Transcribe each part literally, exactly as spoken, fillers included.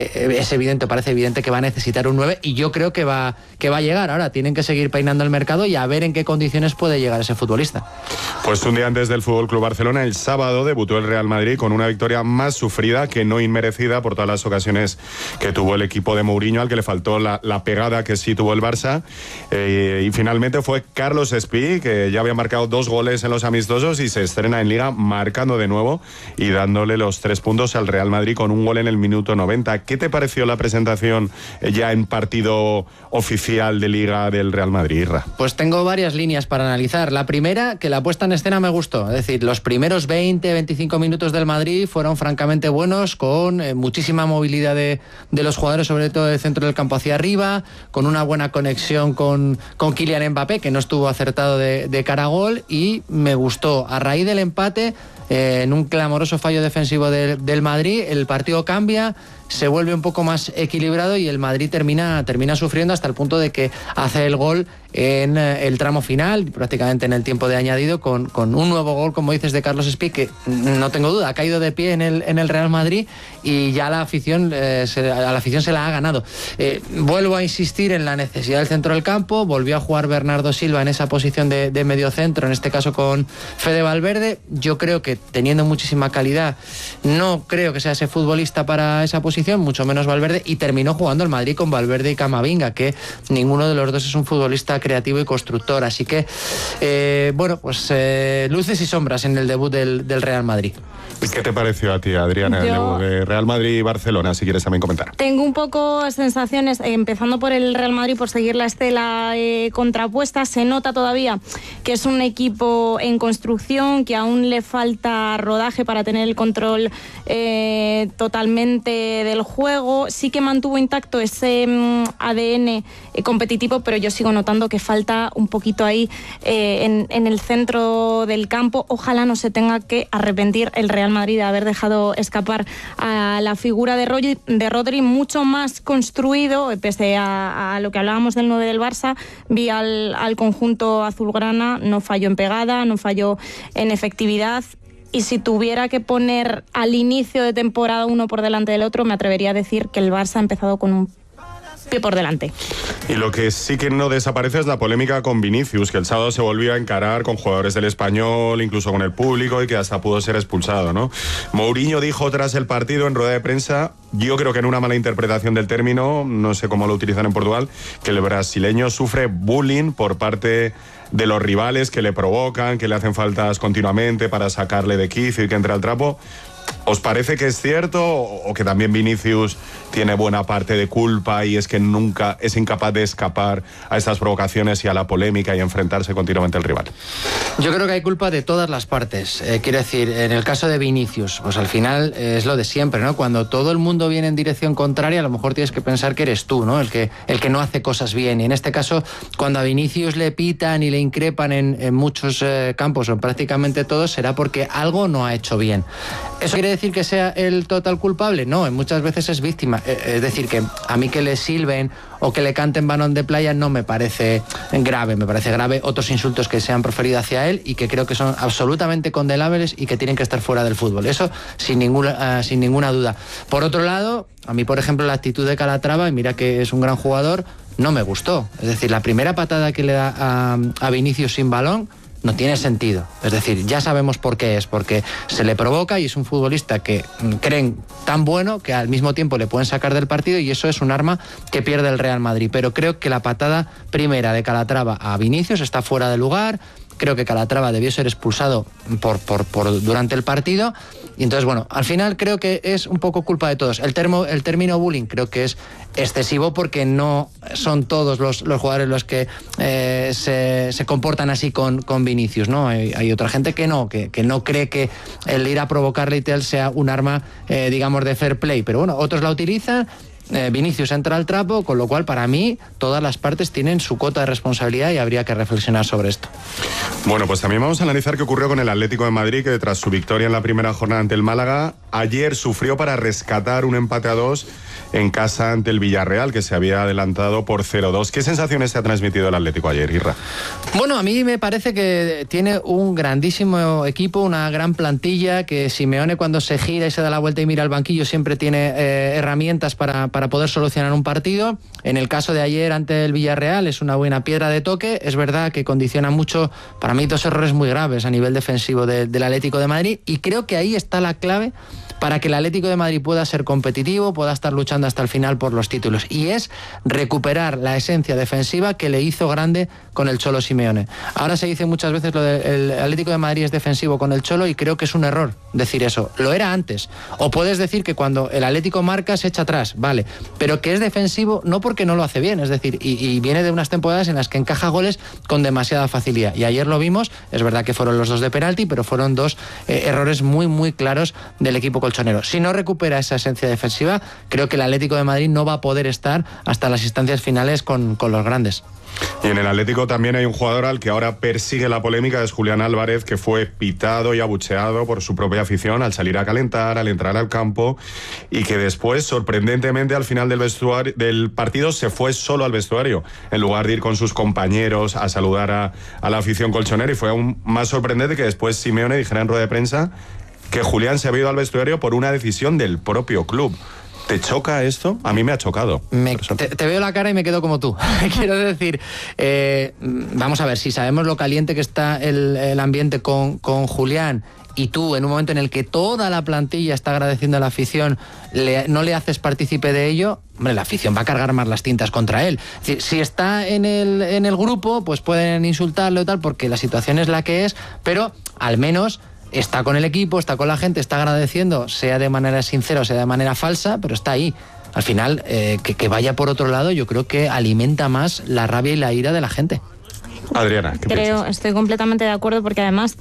es evidente, parece evidente que va a necesitar un nueve y yo creo que va, que va a llegar. Ahora tienen que seguir peinando el mercado y a ver en qué condiciones puede llegar ese futbolista. Pues un día antes del F C Barcelona, el sábado debutó el Real Madrid con una victoria más sufrida que no inmerecida por todas las ocasiones que tuvo el equipo de Mourinho, al que le faltó la, la pegada que sí tuvo el Barça. Eh, y finalmente fue Carlos Espí, que ya había marcado dos goles en los amistosos y se estrena en Liga marcando de nuevo y dándole los tres puntos al Real Madrid con un gol en el minuto noventa. ¿Qué te pareció la presentación ya en partido oficial de Liga del Real Madrid, Ra? Pues tengo varias líneas para analizar. La primera, que la puesta en escena me gustó. Es decir, los primeros veinte, veinticinco minutos del Madrid fueron francamente buenos, con eh, muchísima movilidad de, de los jugadores, sobre todo del centro del campo hacia arriba, con una buena conexión con, con Kylian Mbappé, que no estuvo acertado de, de cara a gol, y me gustó. A raíz del empate, eh, en un clamoroso fallo defensivo de, del Madrid, el partido cambia, se vuelve un poco más equilibrado y el Madrid termina, termina sufriendo hasta el punto de que hace el gol en el tramo final, prácticamente en el tiempo de añadido, con, con un nuevo gol, como dices, de Carlos Espí, que no tengo duda, ha caído de pie en el, en el Real Madrid y ya la afición, eh, se, a la afición se la ha ganado. Eh, vuelvo a insistir en la necesidad del centro del campo, volvió a jugar Bernardo Silva en esa posición de, de medio centro, en este caso con Fede Valverde. Yo creo que teniendo muchísima calidad, no creo que sea ese futbolista para esa posición, mucho menos Valverde, y terminó jugando el Madrid con Valverde y Camavinga, que ninguno de los dos es un futbolista creativo y constructor, así que eh, bueno, pues eh, luces y sombras en el debut del, del Real Madrid. ¿Qué te pareció a ti, Adriana, el debut de Real Madrid y Barcelona, si quieres también comentar? Tengo un poco sensaciones, eh, empezando por el Real Madrid, por seguir la estela eh, contrapuesta. Se nota todavía que es un equipo en construcción, que aún le falta rodaje para tener el control eh, totalmente del juego. Sí que mantuvo intacto ese mm, A D N eh, competitivo, pero yo sigo notando que falta un poquito ahí eh, en, en el centro del campo. Ojalá no se tenga que arrepentir el Real Madrid de haber dejado escapar a la figura de Rodri, de Rodri mucho más construido, pese a, a lo que hablábamos del nueve del Barça. Vi al, al conjunto azulgrana, no falló en pegada, no falló en efectividad. Y si tuviera que poner al inicio de temporada uno por delante del otro, me atrevería a decir que el Barça ha empezado con un pie por delante. Y lo que sí que no desaparece es la polémica con Vinicius, que el sábado se volvió a encarar con jugadores del Español, incluso con el público, y que hasta pudo ser expulsado, ¿no? Mourinho dijo tras el partido en rueda de prensa, yo creo que en una mala interpretación del término, no sé cómo lo utilizan en Portugal, que el brasileño sufre bullying por parte de los rivales, que le provocan, que le hacen faltas continuamente para sacarle de quicio y que entre al trapo. ¿Os parece que es cierto o que también Vinicius tiene buena parte de culpa y es que nunca es incapaz de escapar a estas provocaciones y a la polémica y enfrentarse continuamente al rival? Yo creo que hay culpa de todas las partes. Eh, quiero decir, en el caso de Vinicius, pues al final eh, es lo de siempre, ¿no? Cuando todo el mundo viene en dirección contraria, a lo mejor tienes que pensar que eres tú, ¿no? El que, el que no hace cosas bien. Y en este caso, cuando a Vinicius le pitan y le increpan en, en muchos eh, campos, o en prácticamente todos, será porque algo no ha hecho bien. ¿Eso quiere decir que sea el total culpable? No, muchas veces es víctima. Es decir, que a mí que le silben o que le canten balón de playa no me parece grave. Me parece grave otros insultos que se han proferido hacia él y que creo que son absolutamente condenables y que tienen que estar fuera del fútbol. Eso sin ninguna, uh, sin ninguna duda. Por otro lado, a mí, por ejemplo, la actitud de Calatrava, y mira que es un gran jugador, no me gustó. Es decir, la primera patada que le da a, a Vinicius sin balón no tiene sentido. Es decir, ya sabemos por qué es, porque se le provoca y es un futbolista que creen tan bueno que al mismo tiempo le pueden sacar del partido, y eso es un arma que pierde el Real Madrid. Pero creo que la patada primera de Calatrava a Vinicius está fuera de lugar. Creo que Calatrava debió ser expulsado por, por, por durante el partido. Y entonces, bueno, al final creo que es un poco culpa de todos. El, termo, el término bullying creo que es excesivo, porque no son todos los, los jugadores los que eh, se, se comportan así con, con Vinicius, ¿no? Hay, hay otra gente que no, que, que no cree que el ir a provocarle y tal sea un arma, eh, digamos, de fair play. Pero bueno, otros la utilizan eh, Vinicius entra al trapo, con lo cual para mí todas las partes tienen su cuota de responsabilidad y habría que reflexionar sobre esto. Bueno, pues también vamos a analizar qué ocurrió con el Atlético de Madrid, que tras su victoria en la primera jornada ante el Málaga, ayer sufrió para rescatar un empate a dos en casa ante el Villarreal, que se había adelantado por cero dos. ¿Qué sensaciones te ha transmitido el Atlético ayer, Irra? Bueno, a mí me parece que tiene un grandísimo equipo, una gran plantilla, que Simeone cuando se gira y se da la vuelta y mira al banquillo siempre tiene eh, herramientas para, para poder solucionar un partido. En el caso de ayer ante el Villarreal es una buena piedra de toque. Es verdad que condiciona mucho, para mí, dos errores muy graves a nivel defensivo de, del Atlético de Madrid, y creo que ahí está la clave para que el Atlético de Madrid pueda ser competitivo, pueda estar luchando hasta el final por los títulos, y es recuperar la esencia defensiva que le hizo grande con el Cholo Simeone. Ahora se dice muchas veces lo del Atlético de Madrid es defensivo con el Cholo, y creo que es un error decir eso. Lo era antes. O puedes decir que cuando el Atlético marca se echa atrás, vale, pero que es defensivo no porque no lo hace bien, es decir, y, y viene de unas temporadas en las que encaja goles con demasiada facilidad, y ayer lo vimos. Es verdad que fueron los dos de penalti, pero fueron dos eh, errores muy muy claros del equipo colchonero. Si no recupera esa esencia defensiva, creo que el Atlético de Madrid no va a poder estar hasta las instancias finales con, con los grandes. Y en el Atlético también hay un jugador al que ahora persigue la polémica, es Julián Álvarez, que fue pitado y abucheado por su propia afición al salir a calentar, al entrar al campo, y que después, sorprendentemente, al final del vestuario, del partido se fue solo al vestuario, en lugar de ir con sus compañeros a saludar a, a la afición colchonera. Y fue aún más sorprendente que después Simeone dijera en rueda de prensa que Julián se había ido al vestuario por una decisión del propio club. ¿Te choca esto? A mí me ha chocado. Me, te, te veo la cara y me quedo como tú. Quiero decir, eh, vamos a ver, si sabemos lo caliente que está el, el ambiente con, con Julián, y tú, en un momento en el que toda la plantilla está agradeciendo a la afición, le, no le haces partícipe de ello, hombre, la afición va a cargar más las tintas contra él. Si, si está en el, en el grupo, pues pueden insultarle o tal, porque la situación es la que es, pero al menos está con el equipo, está con la gente, está agradeciendo, sea de manera sincera o sea de manera falsa, pero está ahí. Al final, eh, que, que vaya por otro lado, yo creo que alimenta más la rabia y la ira de la gente. Adriana, ¿qué Creo, piensas? estoy completamente de acuerdo, porque además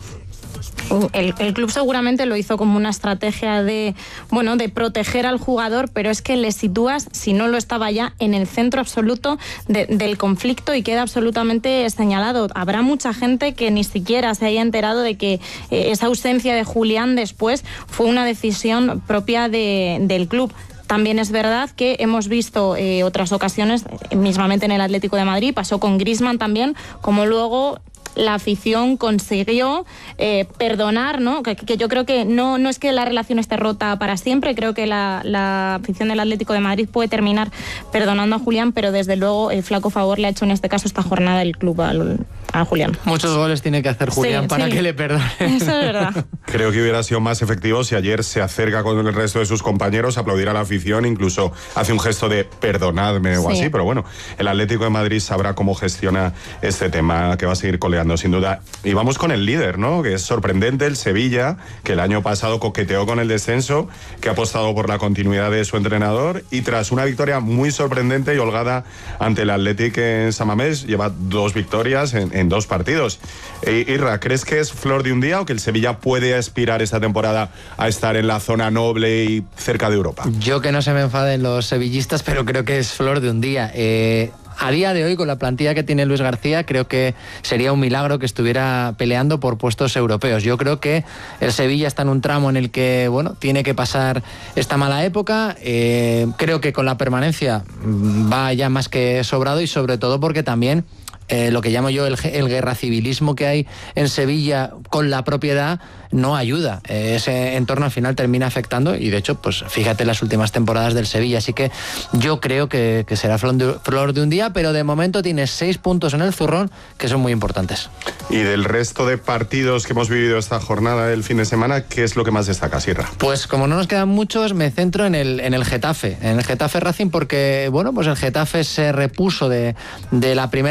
El, el club seguramente lo hizo como una estrategia de, bueno, de proteger al jugador, pero es que le sitúas, si no lo estaba ya, en el centro absoluto de, del conflicto, y queda absolutamente señalado. Habrá mucha gente que ni siquiera se haya enterado de que eh, esa ausencia de Julián después fue una decisión propia de, del club. También es verdad que hemos visto eh, otras ocasiones, mismamente en el Atlético de Madrid, pasó con Griezmann también, como luego la afición consiguió eh, perdonar, ¿no? Que, que yo creo que no, no es que la relación esté rota para siempre, creo que la, la afición del Atlético de Madrid puede terminar perdonando a Julián, pero desde luego el flaco favor le ha hecho en este caso esta jornada el club al, a Julián. Muchos goles tiene que hacer Julián sí, para sí. que le perdone. Eso es verdad. Creo que hubiera sido más efectivo si ayer se acerca con el resto de sus compañeros a aplaudir a la afición, incluso hace un gesto de perdonadme o Sí. así, pero bueno, el Atlético de Madrid sabrá cómo gestiona este tema, que va a seguir coleando sin duda. Y vamos con el líder, ¿no? Que es sorprendente, el Sevilla, que el año pasado coqueteó con el descenso, que ha apostado por la continuidad de su entrenador, y tras una victoria muy sorprendente y holgada ante el Atlético en San Mamés, lleva dos victorias en, en dos partidos. E, Irra, ¿crees que es flor de un día o que el Sevilla puede aspirar esta temporada a estar en la zona noble y cerca de Europa? Yo que no se me enfaden los sevillistas, pero creo que es flor de un día. Eh... A día de hoy, con la plantilla que tiene Luis García, creo que sería un milagro que estuviera peleando por puestos europeos. Yo creo que el Sevilla está en un tramo en el que, bueno, tiene que pasar esta mala época. Eh, creo que con la permanencia va ya más que sobrado, y sobre todo porque también eh, lo que llamo yo el, el guerra civilismo que hay en Sevilla con la propiedad no ayuda. Eh, ese entorno al final termina afectando, y de hecho, pues fíjate las últimas temporadas del Sevilla. Así que yo creo que, que será flor de, flor de un día, pero de momento tiene seis puntos en el zurrón, que son muy importantes. Y del resto de partidos que hemos vivido esta jornada del fin de semana, ¿qué es lo que más destaca, Sierra? Pues como no nos quedan muchos, me centro en el, en el Getafe, en el Getafe Racing, porque bueno, pues el Getafe se repuso de, de la primera jornada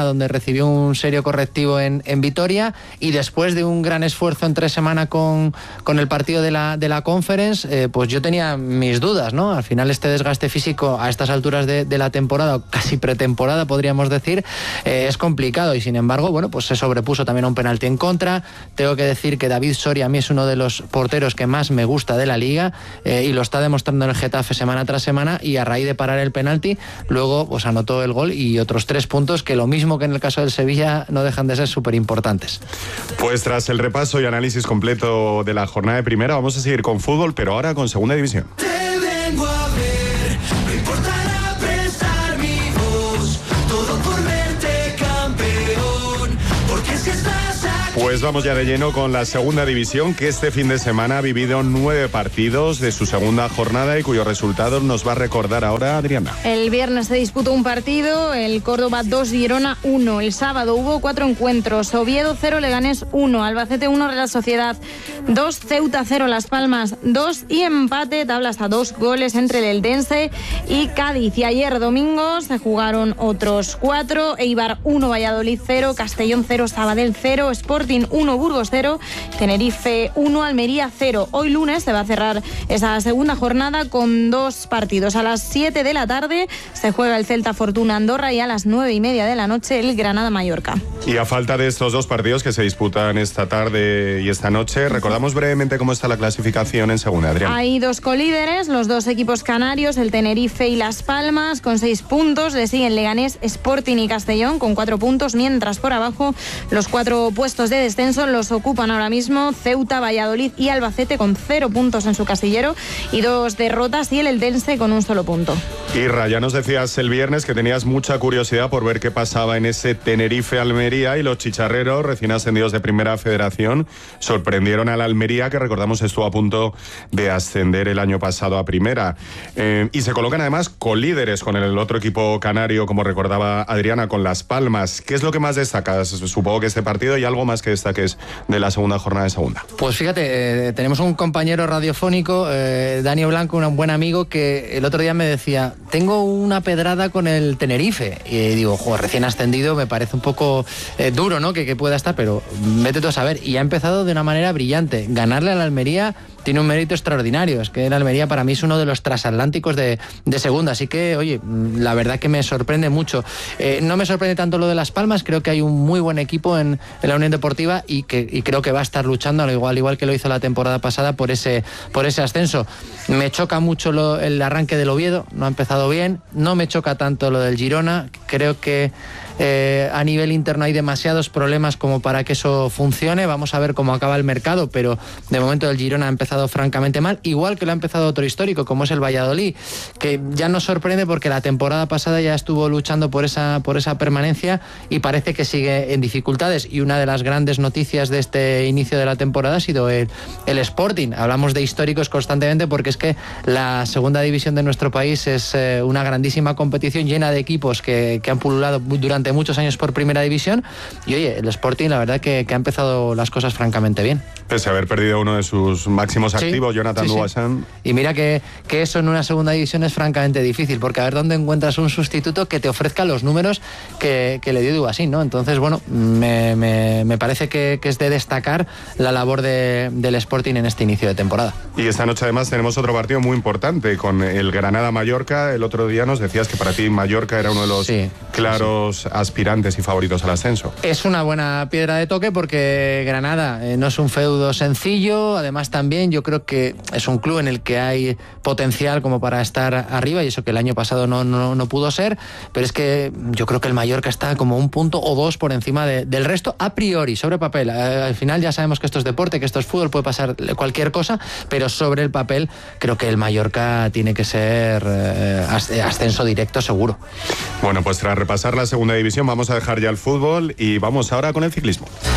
donde recibió un serio correctivo en, en Vitoria, y después de un gran esfuerzo entre semana con, con el partido de la, de la Conference, eh, pues yo tenía mis dudas, ¿no? Al final este desgaste físico a estas alturas de, de la temporada, o casi pretemporada podríamos decir, eh, es complicado, y sin embargo, bueno, pues se sobrepuso también a un penalti en contra. Tengo que decir que David Soria a mí es uno de los porteros que más me gusta de la liga, eh, y lo está demostrando en el Getafe semana tras semana, y a raíz de parar el penalti, luego pues anotó el gol y otros tres puntos que, lo mismo que en el caso del Sevilla, no dejan de ser súper importantes. Pues tras el repaso y análisis completo de la jornada de primera, vamos a seguir con fútbol, pero ahora con segunda división. Te vengo a ver, no importará prestar mi voz, todo por verte campeón, porque si estás aquí... Pues vamos ya de lleno con la segunda división, que este fin de semana ha vivido nueve partidos de su segunda jornada y cuyos resultados nos va a recordar ahora Adriana. El viernes se disputó un partido, el Córdoba dos, Girona uno. El sábado hubo cuatro encuentros, Oviedo cero, Leganés uno, Albacete uno, Real Sociedad dos, Ceuta cero, Las Palmas dos, y empate, tablas a dos goles entre el Eldense y Cádiz. Y ayer domingo se jugaron otros cuatro, Eibar uno, Valladolid cero, Castellón cero, Sabadell cero, Sporting uno, Burgos cero, Tenerife uno, Almería cero. Hoy lunes se va a cerrar esa segunda jornada con dos partidos. A las siete de la tarde se juega el Celta Fortuna Andorra, y a las nueve y media de la noche el Granada Mallorca. Y a falta de estos dos partidos que se disputan esta tarde y esta noche, recordamos brevemente cómo está la clasificación en segunda, Adrián. Hay dos colíderes, los dos equipos canarios, el Tenerife y Las Palmas, con seis puntos. Le siguen Leganés, Sporting y Castellón con cuatro puntos, mientras por abajo los cuatro puestos de descenso los ocupan ahora mismo Ceuta, Valladolid y Albacete con cero puntos en su casillero y dos derrotas, y el Eldense con un solo punto. Irra, ya nos decías el viernes que tenías mucha curiosidad por ver qué pasaba en ese Tenerife-Almería, y los chicharreros, recién ascendidos de Primera Federación, sorprendieron al Almería, que recordamos estuvo a punto de ascender el año pasado a Primera. Eh, y se colocan además colíderes con el otro equipo canario, como recordaba Adriana, con Las Palmas. ¿Qué es lo que más destacas? Supongo que este partido, y algo más que destaques de la segunda jornada de segunda. Pues fíjate, eh, tenemos un compañero radiofónico, eh, Dani Blanco, un buen amigo, que el otro día me decía: tengo una pedrada con el Tenerife. Y digo, joder, recién ascendido, me parece un poco eh, duro, ¿no? Que, que pueda estar, pero vete tú a saber. Y ha empezado de una manera brillante. Ganarle a la Almería tiene un mérito extraordinario. Es que el Almería para mí es uno de los transatlánticos de, de segunda. Así que, oye, la verdad que me sorprende mucho. Eh, no me sorprende tanto lo de Las Palmas. Creo que hay un muy buen equipo en, en la Unión Deportiva, y que y creo que va a estar luchando, al igual, igual que lo hizo la temporada pasada, por ese, por ese ascenso. Me choca mucho lo, el arranque del Oviedo. No ha empezado bien. No me choca tanto lo del Girona. Creo que Eh, a nivel interno hay demasiados problemas como para que eso funcione. Vamos a ver cómo acaba el mercado, pero de momento el Girona ha empezado francamente mal, igual que lo ha empezado otro histórico como es el Valladolid, que ya nos sorprende porque la temporada pasada ya estuvo luchando por esa, por esa permanencia, y parece que sigue en dificultades. Y una de las grandes noticias de este inicio de la temporada ha sido el, el Sporting. Hablamos de históricos constantemente porque es que la segunda división de nuestro país es eh, una grandísima competición llena de equipos que, que han pululado durante de muchos años por primera división, y oye, el Sporting la verdad que, que ha empezado las cosas francamente bien. Pese a haber perdido uno de sus máximos sí, activos, Jonathan sí, Duasan. Sí. Y mira que, que eso en una segunda división es francamente difícil, porque a ver dónde encuentras un sustituto que te ofrezca los números que, que le dio Duasin, ¿no? Entonces, bueno, me, me, me parece que, que es de destacar la labor de, del Sporting en este inicio de temporada. Y esta noche además tenemos otro partido muy importante con el Granada-Mallorca. El otro día nos decías que para ti Mallorca era uno de los sí, claros sí. aspirantes y favoritos al ascenso. Es una buena piedra de toque porque Granada eh, no es un feudo sencillo, además también yo creo que es un club en el que hay potencial como para estar arriba, y eso que el año pasado no, no, no pudo ser, pero es que yo creo que el Mallorca está como un punto o dos por encima de, del resto a priori, sobre papel. Eh, al final ya sabemos que esto es deporte, que esto es fútbol, puede pasar cualquier cosa, pero sobre el papel creo que el Mallorca tiene que ser eh, ascenso directo seguro. Bueno, pues tras repasar la segunda división vamos a dejar ya el fútbol y vamos ahora con el ciclismo.